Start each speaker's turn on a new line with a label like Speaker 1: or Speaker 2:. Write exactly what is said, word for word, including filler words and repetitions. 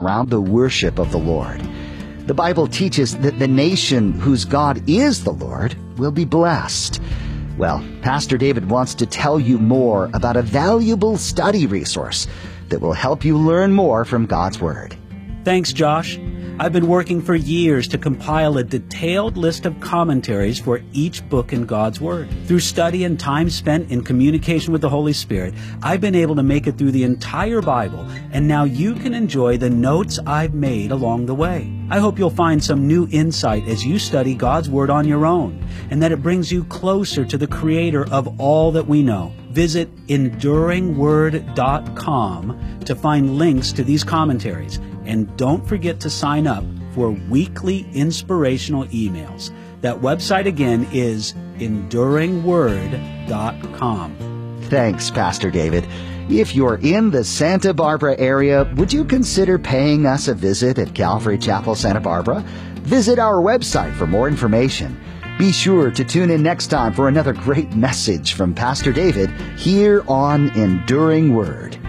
Speaker 1: around the worship of the Lord. The Bible teaches that the nation whose God is the Lord will be blessed. Well, Pastor David wants to tell you more about a valuable study resource that will help you learn more from God's Word.
Speaker 2: Thanks, Josh. I've been working for years to compile a detailed list of commentaries for each book in God's Word. Through study and time spent in communication with the Holy Spirit, I've been able to make it through the entire Bible, and now you can enjoy the notes I've made along the way. I hope you'll find some new insight as you study God's Word on your own, and that it brings you closer to the Creator of all that we know. Visit enduring word dot com to find links to these commentaries. And don't forget to sign up for weekly inspirational emails. That website again is enduring word dot com.
Speaker 1: Thanks, Pastor David. If you're in the Santa Barbara area, would you consider paying us a visit at Calvary Chapel, Santa Barbara? Visit our website for more information. Be sure to tune in next time for another great message from Pastor David here on Enduring Word.